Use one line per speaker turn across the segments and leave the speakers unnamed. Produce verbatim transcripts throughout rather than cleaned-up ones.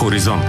Хоризонт.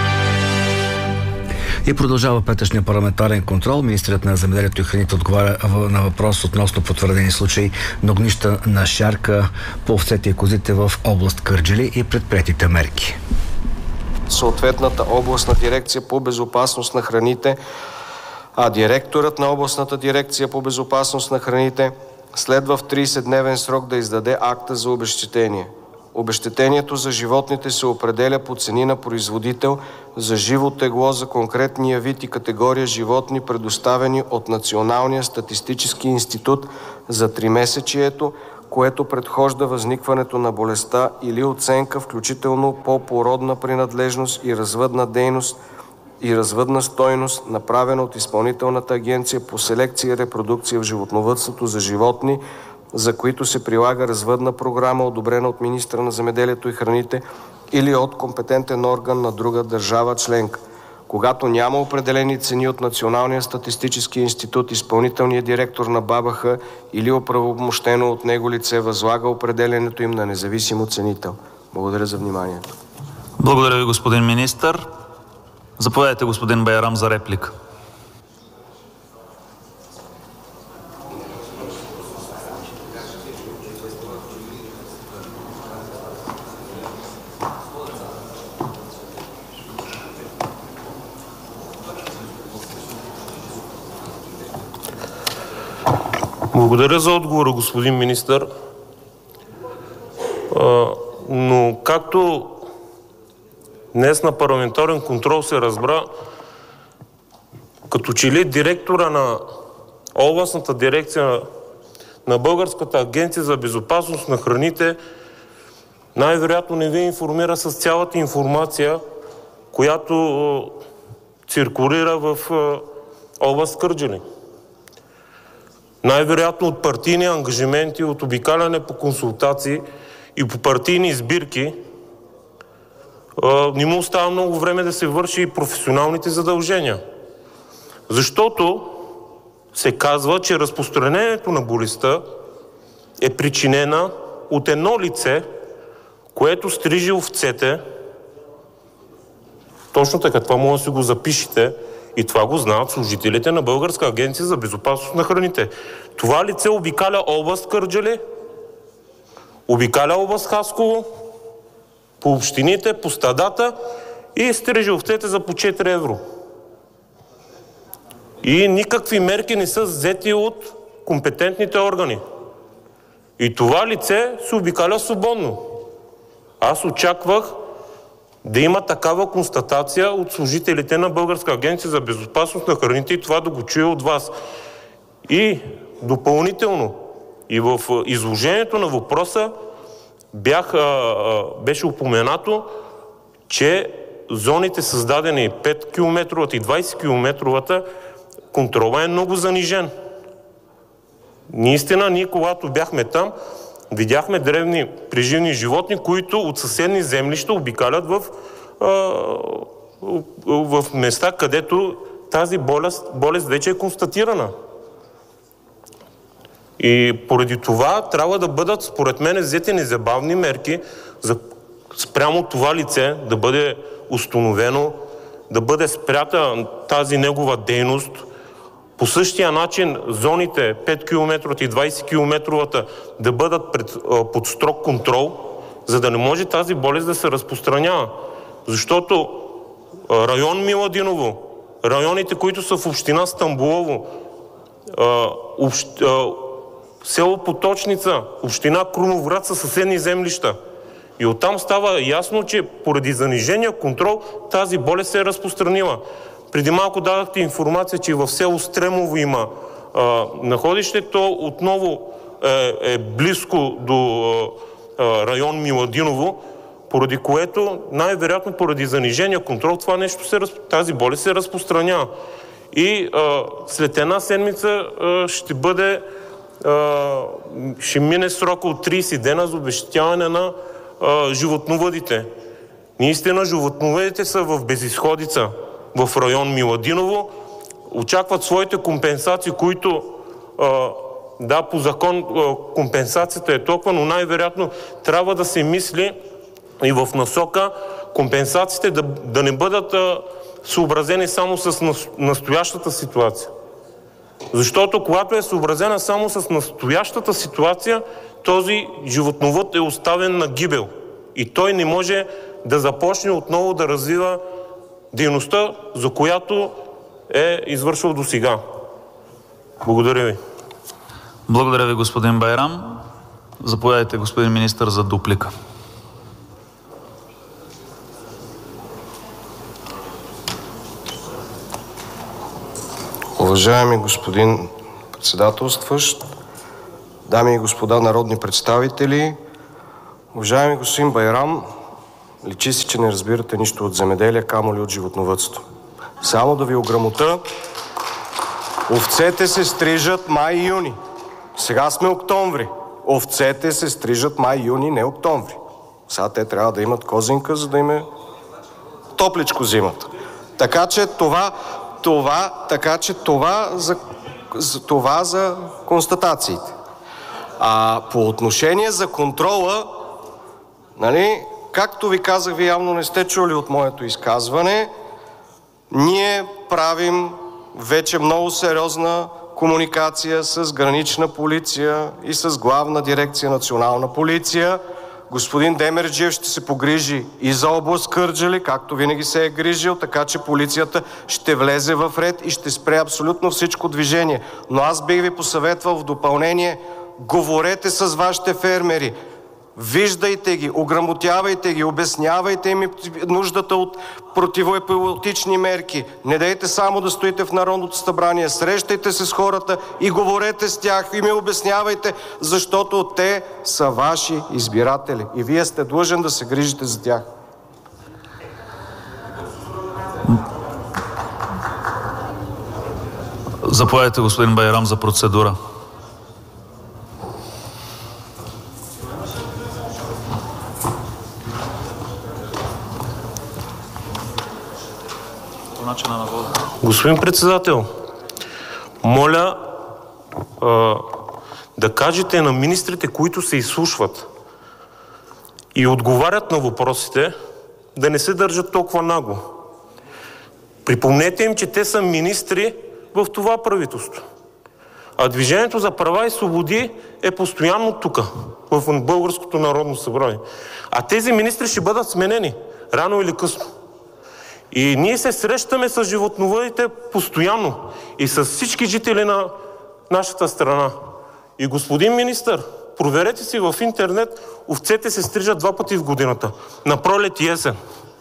И продължава петъчния парламентарен контрол. Министърът на земеделието и храните отговаря на въпрос относно потвърдени случаи на огнища на шарка по овцете и козите в област Кърджали и предприетите мерки.
Съответната областна дирекция по безопасност на храните, а директорът на областната дирекция по безопасност на храните следва в тридесетдневен срок да издаде акта за обезщетение. Обезщетението за животните се определя по цени на производител за живо тегло за конкретния вид и категория животни, предоставени от Националния статистически институт за тримесечието, което предхожда възникването на болестта, или оценка, включително по породна принадлежност и развъдна дейност и развъдна стойност, направена от Изпълнителната агенция по селекция и репродукция в животновъдството за животни, за които се прилага развъдна програма, одобрена от министъра на земеделието и храните или от компетентен орган на друга държава членка. Когато няма определени цени от Националния статистически институт, изпълнителният директор на БАБХ или оправомощено от него лице възлага определянето им на независим оценител. Благодаря за вниманието.
Благодаря ви, господин министър. Заповядайте, господин Байрам, за реплика.
Благодаря за отговора, господин министър. А, но както днес на парламентарен контрол се разбра, като че ли директора на областната дирекция на Българската агенция за безопасност на храните най-вероятно не ви информира с цялата информация, която циркулира в област Кърджали. Най-вероятно от партийни ангажименти, от обикаляне по консултации и по партийни сбирки не му остава много време да се върши и професионалните задължения. Защото се казва, че разпространението на болестта е причинена от едно лице, което стрижи овцете. Точно така, това може да си го запишете. И това го знаят служителите на Българска агенция за безопасност на храните. Това лице обикаля област Кърджали, обикаля област Хасково, по общините, по стадата и стрижи овцете за по четири евро. И никакви мерки не са взети от компетентните органи. И това лице се обикаля свободно. Аз очаквах да има такава констатация от служителите на Българска агенция за безопасност на храните и това да го чуя от вас. И допълнително, и в изложението на въпроса бях, беше упоменато, че зоните създадени пет километровата и двайсет километровата контрола е много занижен. Наистина, ние когато бяхме там, видяхме древни преживни животни, които от съседни землища обикалят в, в места, където тази болест, болест вече е констатирана. И поради това трябва да бъдат, според мен, взети незабавни мерки за спрямо това лице да бъде установено, да бъде спрята тази негова дейност. По същия начин зоните пет километровата и двайсет километровата да бъдат пред, под строг контрол, за да не може тази болест да се разпространява. Защото район Миладиново, районите, които са в община Стамболово, общ, село Поточница, община Крумовград са съседни землища. И оттам става ясно, че поради занижения контрол тази болест се е разпространила. Преди малко дадахте информация, че в село Стремово има а, находище. То отново е, е близко до а, район Миладиново, поради което най-вероятно поради занижения контрол това нещо се, тази болест се разпространява. И а, след една седмица а, ще бъде а, ще мине срока от трийсет дена за обезщетяване на а, животновъдите. Наистина животновъдите са в безизходица в район Миладиново, очакват своите компенсации, които а, да, по закон а, компенсацията е толкова, но най-вероятно трябва да се мисли и в насока компенсациите да, да не бъдат а, съобразени само с настоящата ситуация. Защото когато е съобразена само с настоящата ситуация, този животновъд е оставен на гибел и той не може да започне отново да развива дейността, за която е извършил досега. Благодаря ви.
Благодаря ви, господин Байрам. Заповядайте, господин министър, за дуплика.
Уважаеми господин председателстващ, дами и господа народни представители, уважаеми господин Байрам, личи си, че не разбирате нищо от земеделие, камо ли от животновъдство. Само да ви ограмотя, овцете се стрижат май-юни. Сега сме октомври. Овцете се стрижат май-юни, не октомври. Сега те трябва да имат козинка, за да им е топличко зимата. Така че това, това, така че това за, за, това за констатациите. А по отношение за контрола, нали, както ви казах, ви явно не сте чули от моето изказване, ние правим вече много сериозна комуникация с Гранична полиция и с Главна дирекция Национална полиция. Господин Демерджиев ще се погрижи и за област Кърджали, както винаги се е грижил, така че полицията ще влезе в ред и ще спре абсолютно всичко движение. Но аз бих ви посъветвал в допълнение, говорете с вашите фермери, виждайте ги, ограмотявайте ги, обяснявайте им нуждата от противоепилотични мерки. Не дейте само да стоите в Народното събрание, срещайте се с хората и говорете с тях и ми обяснявайте, защото те са ваши избиратели и вие сте длъжен да се грижите за тях.
Заповядайте, господин Байрам, за процедура.
Господин председател, моля а, да кажете на министрите, които се изслушват и отговарят на въпросите, да не се държат толкова нагло. Припомнете им, че те са министри в това правителство. А Движението за права и свободи е постоянно тук, в Българското народно събрание. А тези министри ще бъдат сменени рано или късно. И ние се срещаме с животновъдите постоянно и с всички жители на нашата страна. И господин министър, проверете си в интернет, овцете се стрижат два пъти в годината. На пролет и есен.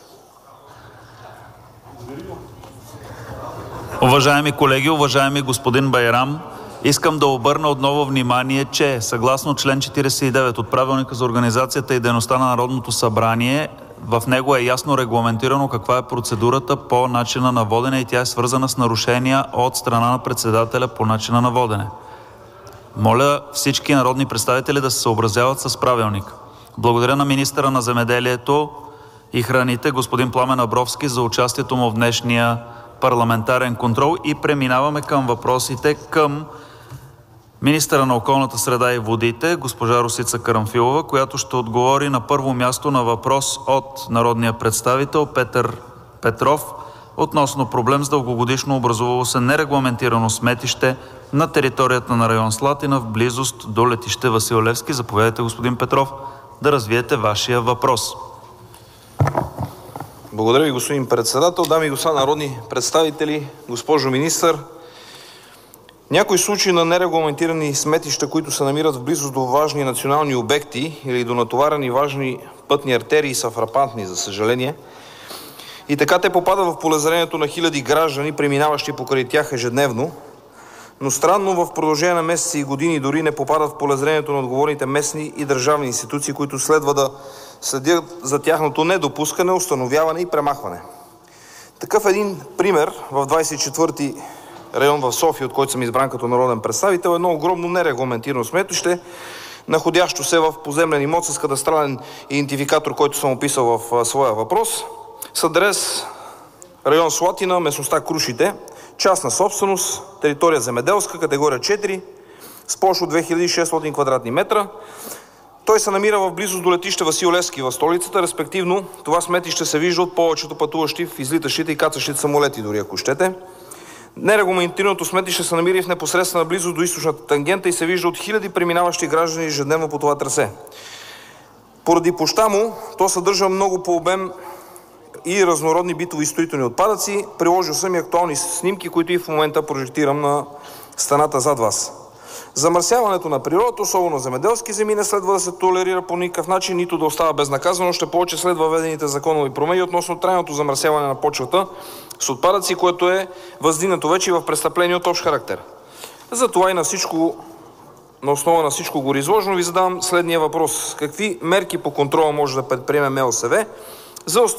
Уважаеми колеги, уважаеми господин Байрам, искам да обърна отново внимание, че съгласно член четиридесет и девет от Правилника за организацията и дейността на Народното събрание, в него е ясно регламентирано каква е процедурата по начина на водене и тя е свързана с нарушения от страна на председателя по начина на водене. Моля всички народни представители да се съобразяват с правилника. Благодаря на министъра на земеделието и храните, господин Пламен Абровски, за участието му в днешния парламентарен контрол и преминаваме към въпросите към министъра на околната среда и водите, госпожа Росица Карамфилова, която ще отговори на първо място на въпрос от народния представител Петър Петров относно проблем с дългогодишно образувало се нерегламентирано сметище на територията на район Слатина в близост до летище Васил Левски. Заповядайте, господин Петров, да развиете вашия въпрос.
Благодаря ви, господин председател. Дами и господа народни представители, госпожо министър, някои случаи на нерегламентирани сметища, които се намират в близост до важни национални обекти или до натоварени важни пътни артерии, са фрапантни, за съжаление. И така те попадат в полезрението на хиляди граждани, преминаващи покрай тях ежедневно, но странно в продължение на месеци и години дори не попадат в полезрението на отговорните местни и държавни институции, които следва да следят за тяхното недопускане, установяване и премахване. Такъв един пример в двадесет и четвърти район в София, от който съм избран като народен представител, едно огромно нерегламентирано сметище, находящо се в поземлен имот с кадастрален идентификатор, който съм описал в своя въпрос, с адрес район Слатина, местността Крушите, частна собственост, територия земеделска, категория четири, с площ от две хиляди и шестстотин квадратни метра. Той се намира в близост до летище Васил Левски в столицата, респективно това сметище се вижда от повечето пътуващи в излитащите и кацащите самолети, дори ако щете. Нерегламентираното сметище се намира и в непосредствена близост до източната тангента и се вижда от хиляди преминаващи граждани ежедневно по това трасе. Поради площта му, то съдържа много по обем и разнородни битови и строителни отпадъци. Приложил съм и актуални снимки, които и в момента прожектирам на стената зад вас. Замърсяването на природата, особено земеделски земи, не следва да се толерира по никакъв начин, нито да остава безнаказано. Ще повече след въведените законови промени относно трайното замърсяване на почвата с отпадъци, което е въздигнато вече в престъпление от общ характер. Затова и на всичко, на основа на всичко гореизложено ви задавам следния въпрос. Какви мерки по контрола може да предприеме МОСВ за